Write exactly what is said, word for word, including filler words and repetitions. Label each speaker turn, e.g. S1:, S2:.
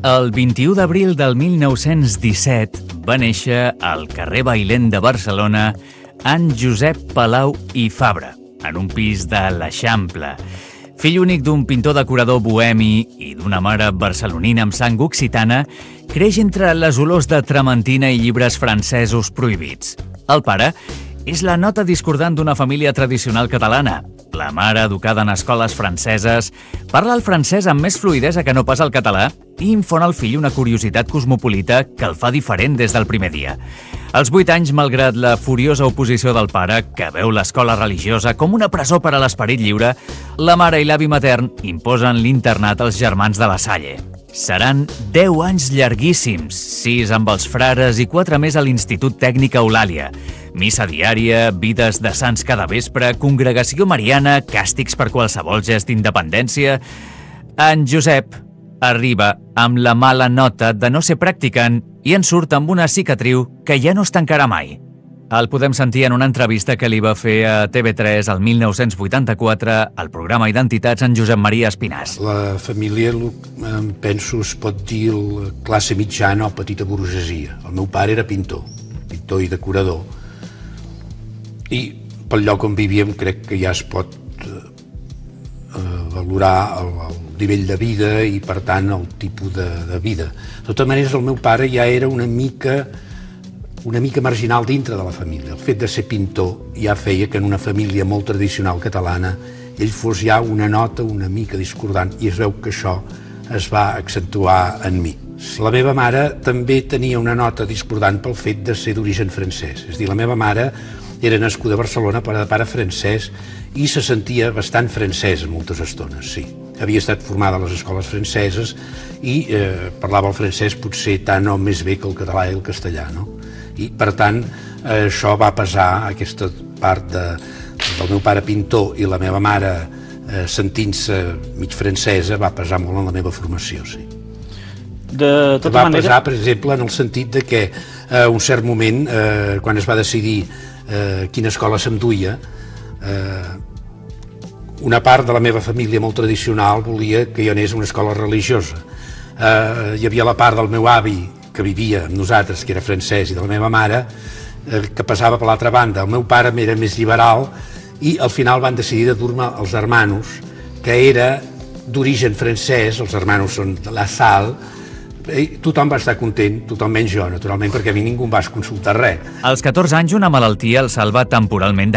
S1: El vint-i-u d'abril del mil nou-cents disset va néixer al carrer Bailén de Barcelona en Josep Palau i Fabra, en un pis de l'Eixample. Fill únic d'un pintor decorador bohemi i d'una mare barcelonina amb sang occitana, creix entre les olors de trementina i llibres francesos prohibits. El pare és la nota discordant d'una família tradicional catalana. La mare, educada en escoles franceses, parla el francès amb més fluïdesa que no pas el català i infon al fill una curiositat cosmopolita que el fa diferent des del primer dia. Als vuit anys, malgrat la furiosa oposició del pare, que veu l'escola religiosa com una presó per a l'esperit lliure, la mare i l'avi matern imposen l'internat als germans de la Salle. Seran deu anys llarguíssims, sis amb els frares i quatre més a l'Institut Tècnic Eulàlia. Missa diària, vides de sants cada vespre, congregació mariana, càstigs per qualsevol gest d'independència. En Josep arriba amb la mala nota de no ser practicant i en surt amb una cicatriu que ja no es tancarà mai. El podem sentir en una entrevista que li va fer a T V tres el mil nou-cents vuitanta-quatre al programa Identitats en Josep Maria Espinàs.
S2: La família, em penso, es pot dir la classe mitjana o petita burgesia. El meu pare era pintor, pintor i decorador. I pel lloc on vivíem crec que ja es pot eh, valorar el, el nivell de vida i, per tant, el tipus de, de vida. De totes maneres, el meu pare ja era una mica... una mica marginal dintre de la família. El fet de ser pintor ja feia que en una família molt tradicional catalana ell fos ja una nota una mica discordant i es veu que això es va accentuar en mi. La meva mare també tenia una nota discordant pel fet de ser d'origen francès. És a dir, la meva mare era nascuda a Barcelona, però de pare francès, i se sentia bastant francesa moltes estones, sí. Havia estat formada a les escoles franceses i eh, parlava el francès potser tant o més bé que el català i el castellà, no? I, per tant, eh, això va pesar, aquesta part de, del meu pare pintor i la meva mare eh, sentint-se mig francesa, va pesar molt en la meva formació, sí.
S3: De tota
S2: va
S3: manera...
S2: pesar, per exemple, en el sentit de que a eh, un cert moment, eh, quan es va decidir eh, quina escola se'm duia, eh, una part de la meva família molt tradicional volia que jo anés a una escola religiosa. Eh, hi havia la part del meu avi que vivia amb nosaltres, que era francès, i de la meva mare, eh, que passava per l'altra banda. El meu pare era més liberal i al final van decidir de dur-me els hermanos, que era d'origen francès, els hermanos són de la Salle, i tothom va estar content, tothom menys jo, naturalment, perquè a mi ningú em va consultar res.
S1: Als catorze anys, una malaltia el salva temporalment